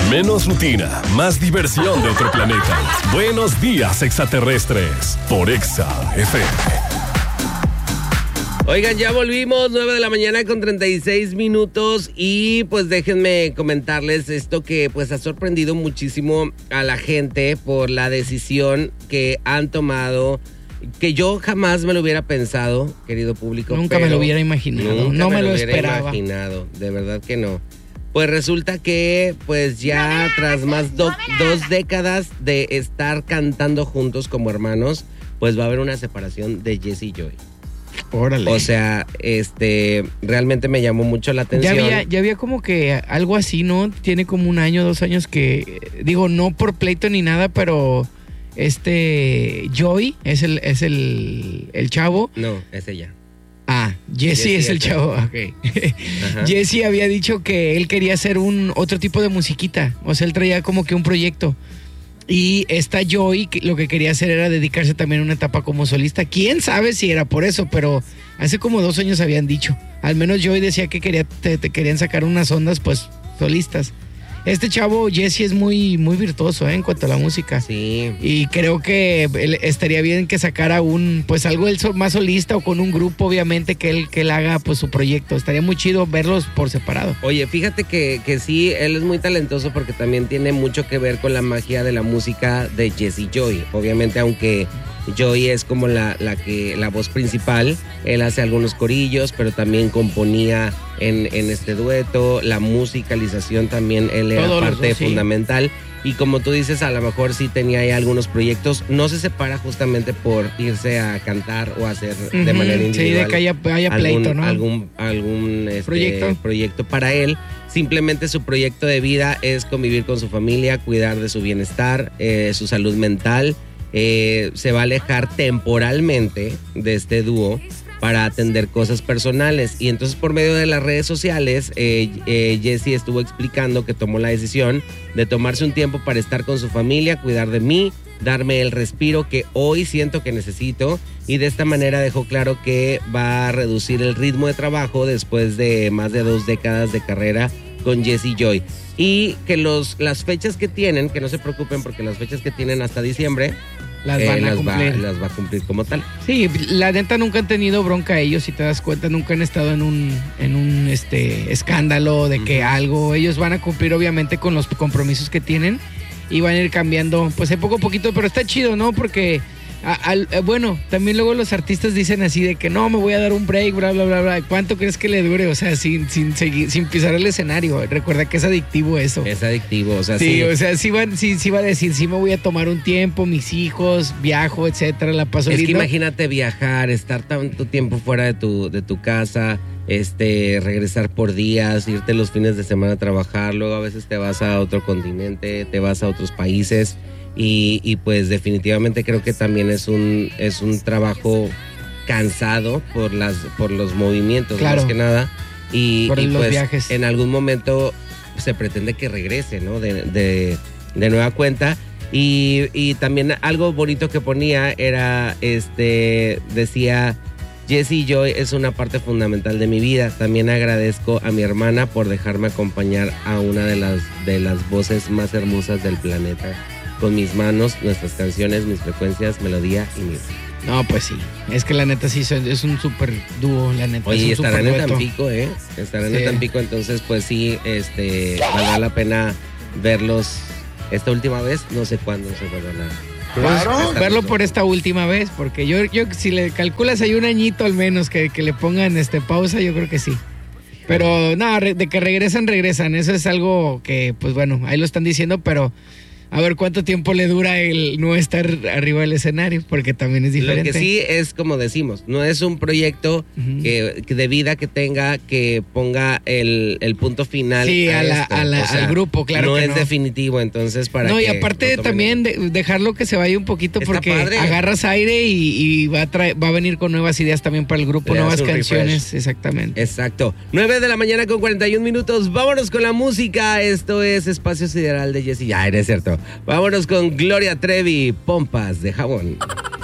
Menos rutina, más diversión de otro planeta. Buenos días, extraterrestres, por Exa FM. Oigan, ya volvimos, 9 de la mañana con 36 minutos y pues déjenme comentarles esto que pues ha sorprendido muchísimo a la gente por la decisión que han tomado, que yo jamás me lo hubiera pensado, querido público. Nunca me lo hubiera imaginado, no me lo esperaba. Imaginado, de verdad que no. Pues resulta que pues ya tras más dos décadas de estar cantando juntos como hermanos, pues va a haber una separación de Jesse y Joy. Órale. O sea, realmente me llamó mucho la atención. Ya había como que algo así, ¿no? Tiene como 1 año, 2 años que, digo, no por pleito ni nada, pero Joy es el chavo. No, es ella. Ah, Jesse es el chavo, ok. Jesse había dicho que él quería hacer otro tipo de musiquita, o sea, él traía como que un proyecto. Y esta Joy lo que quería hacer era dedicarse también a una etapa como solista. ¿Quién sabe si era por eso? Pero hace como 2 años habían dicho. Al menos Joy decía que querían sacar unas ondas pues solistas. Este chavo Jesse es muy, muy virtuoso en cuanto a la música. Sí. Y creo que estaría bien que sacara algo él más solista o con un grupo, obviamente, que él haga pues su proyecto. Estaría muy chido verlos por separado. Oye, fíjate que sí, él es muy talentoso porque también tiene mucho que ver con la magia de la música de Jesse Joy. Obviamente, aunque Joy es como la voz principal, él hace algunos corillos, pero también componía en este dueto, la musicalización también él era parte fundamental. Y como tú dices, a lo mejor sí tenía ahí algunos proyectos, no se separa justamente por irse a cantar o hacer de manera individual. Sí, de que haya pleito, ¿no? Algún proyecto para él. Simplemente su proyecto de vida es convivir con su familia, cuidar de su bienestar, su salud mental. Se va a alejar temporalmente de este dúo para atender cosas personales, y entonces por medio de las redes sociales Jesse estuvo explicando que tomó la decisión de tomarse un tiempo para estar con su familia, cuidar de mí, darme el respiro que hoy siento que necesito, y de esta manera dejó claro que va a reducir el ritmo de trabajo después de más de 2 décadas de carrera con Jesse Joy, y que las fechas que tienen, que no se preocupen porque las fechas que tienen hasta diciembre las va a cumplir como tal. Sí, la neta nunca han tenido bronca ellos, si te das cuenta, nunca han estado en un escándalo de que algo, ellos van a cumplir obviamente con los compromisos que tienen y van a ir cambiando pues de poco a poquito, pero está chido, ¿no? Porque bueno, también luego los artistas dicen así de que no, me voy a dar un break, bla, bla, bla, bla. ¿Cuánto crees que le dure? O sea, sin pisar el escenario. Recuerda que es adictivo eso. Es adictivo, o sea, sí. O sea, sí va a decir, sí me voy a tomar un tiempo, mis hijos, viajo, etcétera, la paso lindo. Es que imagínate viajar, estar tanto tiempo fuera de tu casa, regresar por días, irte los fines de semana a trabajar, luego a veces te vas a otro continente, te vas a otros países. Y pues definitivamente creo que también es un trabajo cansado por los movimientos, claro, más que nada. Y los pues viajes. En algún momento se pretende que regrese, ¿no? De nueva cuenta. Y también algo bonito que ponía era, decía, Jesse Joy es una parte fundamental de mi vida. También agradezco a mi hermana por dejarme acompañar a una de las voces más hermosas del planeta. Con mis manos, nuestras canciones, mis frecuencias, melodía y mi... No, pues sí. Es que la neta sí es un súper dúo, la neta. Oye, estarán en dueto. Tampico, Estarán en Tampico, entonces pues sí, valdrá la pena verlos esta última vez. No sé cuándo se vuelvan a... Claro. Verlo por esta última vez, porque yo si le calculas hay 1 añito al menos que le pongan pausa, yo creo que sí. Pero no, de que regresan. Eso es algo que, pues bueno, ahí lo están diciendo, pero... A ver cuánto tiempo le dura el no estar arriba del escenario, porque también es diferente. Lo que sí es, como decimos, no es un proyecto que de vida que tenga, que ponga el punto final. Sí, al grupo, claro. No que es definitivo, entonces para no, y aparte también dejarlo que se vaya un poquito, está porque padre. Agarras aire y va a venir con nuevas ideas también para el grupo, nuevas canciones. Refresh. Exactamente. Exacto. 9 de la mañana con 41 minutos. Vámonos con la música. Esto es Espacio Sideral de Jesse. Ya, eres cierto. Vámonos con Gloria Trevi, Pompas de Jabón.